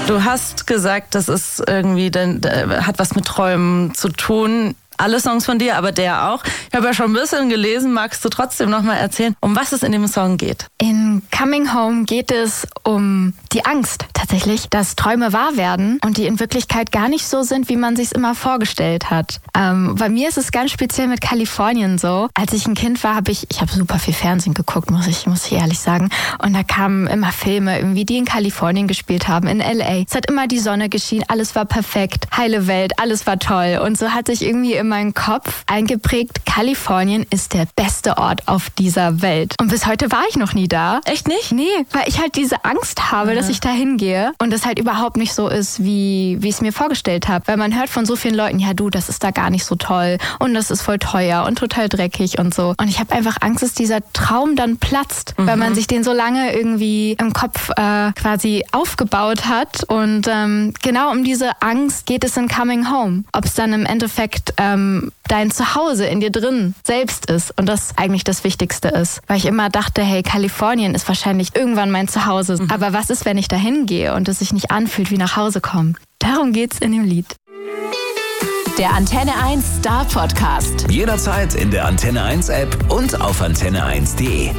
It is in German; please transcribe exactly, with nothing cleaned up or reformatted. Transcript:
Du hast gesagt, das ist irgendwie, hat was mit Träumen zu tun. Alle Songs von dir, aber der auch. Ich habe ja schon ein bisschen gelesen. Magst du trotzdem noch mal erzählen, um was es in dem Song geht? In Coming Home geht es um die Angst tatsächlich, dass Träume wahr werden und die in Wirklichkeit gar nicht so sind, wie man sich es immer vorgestellt hat. Ähm, bei mir ist es ganz speziell mit Kalifornien so. Als ich ein Kind war, habe ich, ich habe super viel Fernsehen geguckt, muss ich, muss ich ehrlich sagen. Und da kamen immer Filme, irgendwie, die in Kalifornien gespielt haben, in L A. Es hat immer die Sonne geschienen, alles war perfekt, heile Welt, alles war toll. Und so hat sich irgendwie in meinen Kopf eingeprägt, Kalifornien ist der beste Ort auf dieser Welt. Und bis heute war ich noch nie da. Echt nicht? Nee, weil ich halt diese Angst habe, mhm. dass ich da hingehe und es halt überhaupt nicht so ist, wie, wie ich es mir vorgestellt habe. Weil man hört von so vielen Leuten, ja du, das ist da gar nicht so toll und das ist voll teuer und total dreckig und so. Und ich habe einfach Angst, dass dieser Traum dann platzt, mhm. weil man sich den so lange irgendwie im Kopf äh, quasi aufgebaut hat. Und ähm, genau um diese Angst geht es in Coming Home. Ob es dann im Endeffekt ähm, dein Zuhause in dir drin selbst ist und das eigentlich das Wichtigste ist. Weil ich immer dachte, hey, Kalifornien ist wahrscheinlich irgendwann mein Zuhause. Mhm. Aber was ist, wenn ich da hingehe und es sich nicht anfühlt wie nach Hause kommen? Darum geht's in dem Lied. Der Antenne eins Star Podcast. Jederzeit in der Antenne eins App und auf antenne eins punkt de.